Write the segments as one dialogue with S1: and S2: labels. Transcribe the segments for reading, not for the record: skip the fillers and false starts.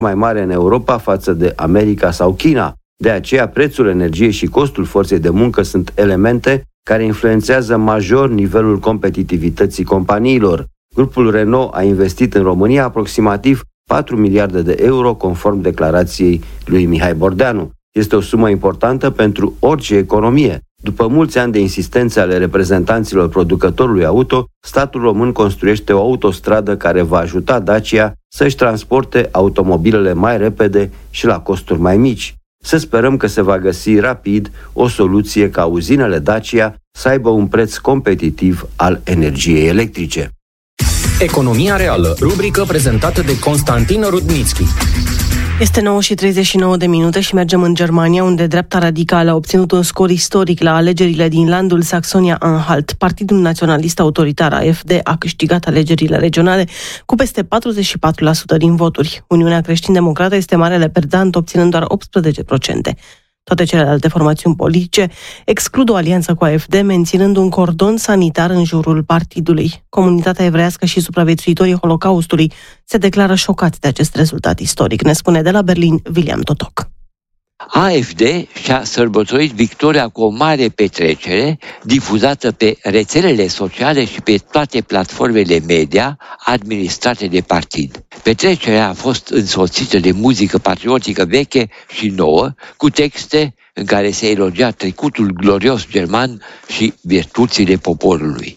S1: mai mare în Europa față de America sau China. De aceea, prețul energiei și costul forței de muncă sunt elemente care influențează major nivelul competitivității companiilor. Grupul Renault a investit în România aproximativ 4 miliarde de euro, conform declarației lui Mihai Bordeanu. Este o sumă importantă pentru orice economie. După mulți ani de insistențe ale reprezentanților producătorului auto, statul român construiește o autostradă care va ajuta Dacia să-și transporte automobilele mai repede și la costuri mai mici. Să sperăm că se va găsi rapid o soluție ca uzinele Dacia să aibă un preț competitiv al energiei electrice.
S2: Economia reală, rubrică prezentată de Constantin Rudnitschi.
S3: Este 9:39 și mergem în Germania, unde dreapta radicală a obținut un scor istoric la alegerile din landul Saxonia-Anhalt. Partidul naționalist autoritar AfD a câștigat alegerile regionale cu peste 44% din voturi. Uniunea Creștin-Democrată este marele perdant, obținând doar 18%. Toate celelalte formațiuni politice exclud o alianță cu AfD, menținând un cordon sanitar în jurul partidului. Comunitatea evreiască și supraviețuitorii Holocaustului se declară șocați de acest rezultat istoric, ne spune de la Berlin William Totoc.
S4: AfD și-a sărbătorit victoria cu o mare petrecere difuzată pe rețelele sociale și pe toate platformele media administrate de partid. Petrecerea a fost însoțită de muzică patriotică veche și nouă, cu texte în care se elogia trecutul glorios german și virtuțile poporului.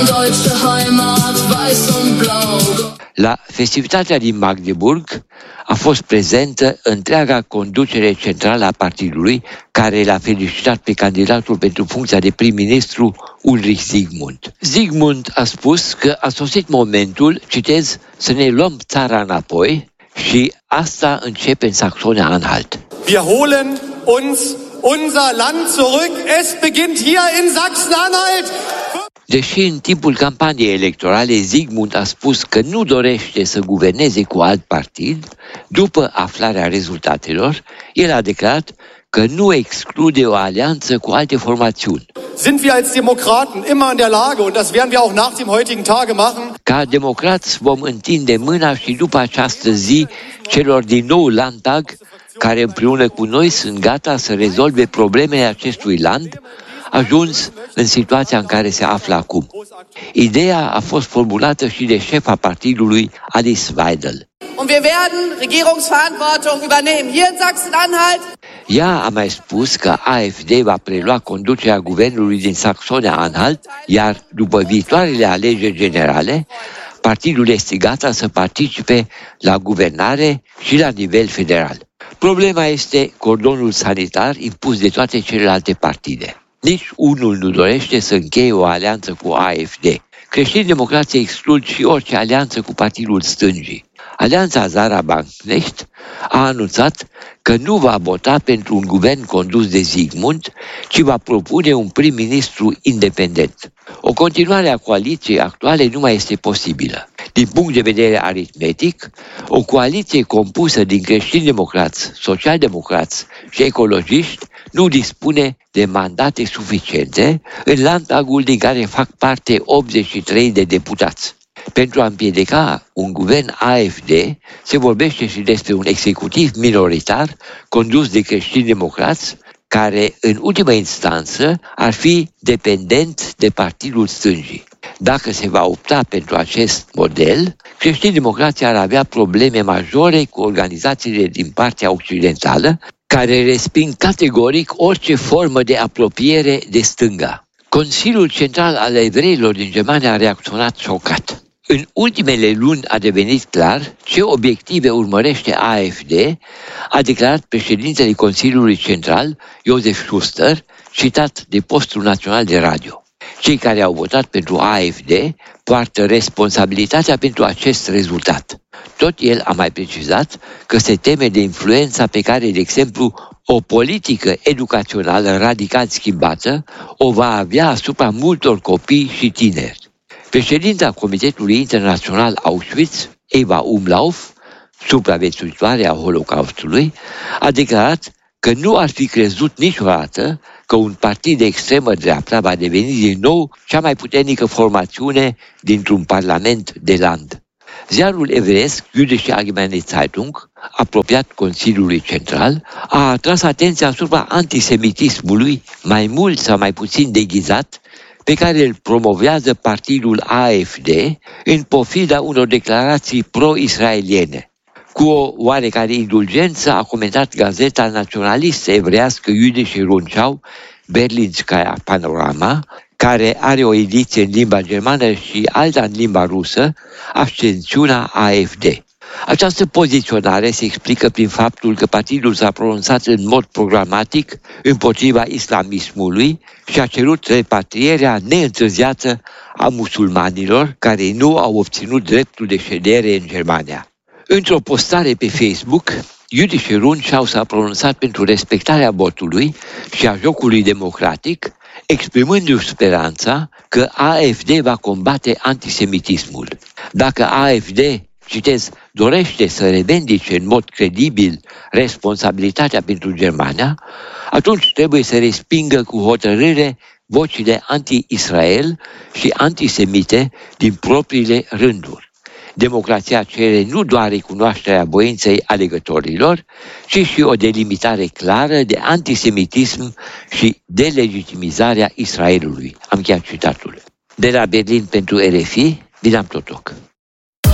S4: La festivitatea din Magdeburg a fost prezentă întreaga conducere centrală a partidului, care l-a felicitat pe candidatul pentru funcția de prim-ministru Ulrich Zygmunt. Zygmunt a spus că a sosit momentul, citez, să ne luăm țara înapoi și asta începe în Saxonia-Anhalt.
S5: Wir holen uns unser Land zurück. Es beginnt hier in Sachsen-Anhalt.
S4: Deși în timpul campaniei electorale Zygmunt a spus că nu dorește să guverneze cu alt partid, după aflarea rezultatelor, el a declarat că nu exclude o alianță cu alte formațiuni.
S5: Sind wir als Demokraten immer in der Lage, und das werden wir auch nach dem heutigen Tage machen?
S4: Ca democrați vom întinde mâna și după această zi celor din nou Landtag, care împreună cu noi sunt gata să rezolve problemele acestui land, ajuns în situația în care se află acum. Ideea a fost formulată și de șefa partidului, Alice Weidel.
S6: Und wir werden Regierungsverantwortung übernehmen hier in Sachsen-Anhalt.
S4: Ea a mai spus că AfD va prelua conducerea guvernului din Saxonia-Anhalt, iar după viitoarele alegeri generale, partidul este gata să participe la guvernare și la nivel federal. Problema este cordonul sanitar impus de toate celelalte partide. Nici unul nu dorește să încheie o alianță cu AfD. Creștini-democrații exclud și orice alianță cu partidul stângii. Alianța Zara-Banknecht a anunțat că nu va vota pentru un guvern condus de Zygmunt, ci va propune un prim-ministru independent. O continuare a coaliției actuale nu mai este posibilă. Din punct de vedere aritmetic, o coaliție compusă din creștini-democrați, social-democrați și ecologiști nu dispune de mandate suficiente în Landtagul din care fac parte 83 de deputați. Pentru a împiedica un guvern AfD, se vorbește și despre un executiv minoritar condus de creștini-democrați, care, în ultimă instanță, ar fi dependent de partidul stângii. Dacă se va opta pentru acest model, creștini-democrații ar avea probleme majore cu organizațiile din partea occidentală, care resping categoric orice formă de apropiere de stânga. Consiliul Central al Evreilor din Germania a reacționat șocat. În ultimele luni a devenit clar ce obiective urmărește AfD, a declarat președintele Consiliului Central, Josef Schuster, citat de Postul Național de Radio. Cei care au votat pentru AfD poartă responsabilitatea pentru acest rezultat. Tot el a mai precizat că se teme de influența pe care, de exemplu, o politică educațională radical schimbată o va avea asupra multor copii și tineri. Președinta Comitetului Internațional Auschwitz, Eva Umlauf, supraviețuitoare a Holocaustului, a declarat că nu ar fi crezut niciodată că un partid de extremă dreaptă va deveni din nou cea mai puternică formațiune dintr-un parlament de land. Ziarul evreiesc Jüdische Allgemeine Zeitung, apropiat Consiliului Central, a atras atenția asupra antisemitismului, mai mult sau mai puțin deghizat, pe care îl promovează partidul AfD în pofida unor declarații pro-israeliene. Cu o oarecare indulgență a comentat gazeta naționalistă evreiască Jüdische Rundschau, Berlinskaya Panorama, care are o ediție în limba germană și alta în limba rusă, ascensiunea AfD. Această poziționare se explică prin faptul că partidul s-a pronunțat în mod programatic împotriva islamismului și a cerut repatrierea neîntârziată a musulmanilor care nu au obținut dreptul de ședere în Germania. Într-o postare pe Facebook, Jüdische Rundschau s-a pronunțat pentru respectarea abortului și a jocului democratic, exprimându-și speranța că AfD va combate antisemitismul. Dacă AfD, citez, dorește să revendice în mod credibil responsabilitatea pentru Germania, atunci trebuie să respingă cu hotărâre vocile anti-Israel și antisemite din propriile rânduri. Democrația cere nu doar recunoașterea voinței alegătorilor, ci și o delimitare clară de antisemitism și delegitimizarea Israelului. Am încheiat citatul. De la Berlin pentru RFI, Dinam Totoc.